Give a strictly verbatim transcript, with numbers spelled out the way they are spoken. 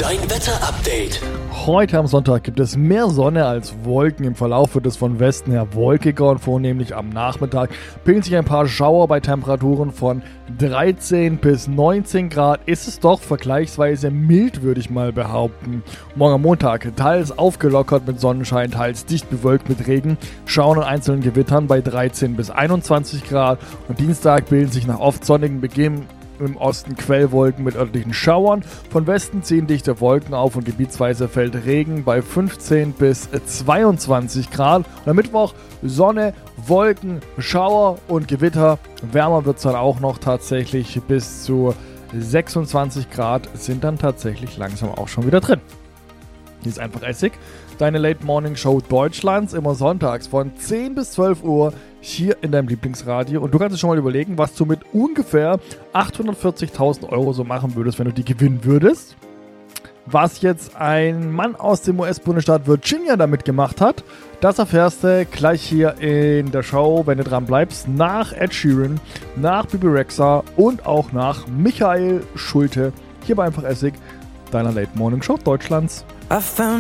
Dein Wetter-Update. Heute am Sonntag gibt es mehr Sonne als Wolken. Im Verlauf wird es von Westen her wolkiger und vornehmlich am Nachmittag bilden sich ein paar Schauer bei Temperaturen von dreizehn bis neunzehn Grad. Ist es doch vergleichsweise mild, würde ich mal behaupten. Morgen am Montag teils aufgelockert mit Sonnenschein, teils dicht bewölkt mit Regen, Schauern und einzelnen Gewittern bei dreizehn bis einundzwanzig Grad. Und Dienstag bilden sich nach oft sonnigen Beginn im Osten Quellwolken mit örtlichen Schauern. Von Westen ziehen dichte Wolken auf und gebietsweise fällt Regen bei fünfzehn bis zweiundzwanzig Grad. Und am Mittwoch Sonne, Wolken, Schauer und Gewitter. Wärmer wird es dann auch noch tatsächlich, bis zu sechsundzwanzig Grad sind dann tatsächlich langsam auch schon wieder drin. Hier ist einfach Essig, deine Late Morning Show Deutschlands, immer sonntags von zehn bis zwölf Uhr hier in deinem Lieblingsradio. Und du kannst dir schon mal überlegen, was du mit ungefähr achthundertvierzigtausend Euro so machen würdest, wenn du die gewinnen würdest. Was jetzt ein Mann aus dem U S-Bundesstaat Virginia damit gemacht hat, das erfährst du gleich hier in der Show, wenn du dran bleibst, nach Ed Sheeran, nach Bibi Rexha und auch nach Michael Schulte. Hier bei Einfach Essig, deiner Late Morning Show Deutschlands.